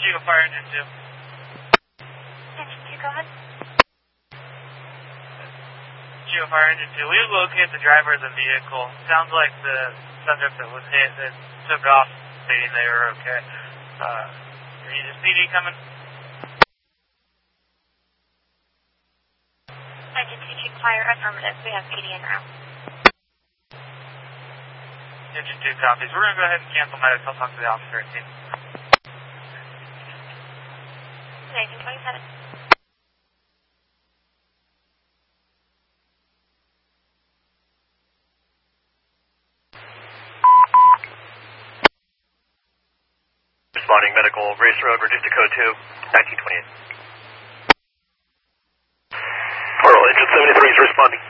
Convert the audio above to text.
Geo Fire Engine 2. Engine 2, go ahead. Geo Fire Engine 2. We located the driver of the vehicle. Sounds like the subject that was hit that took off stating they were okay. Is PD coming? Engine 2, Chief Fire, affirmative. We have PD en route. Engine 2 copies. We're going to go ahead and cancel medics. I'll talk to the officer at team. 1927. Responding medical, Race Road, reduced to code 2, 1928. Coral, engine 73 is responding.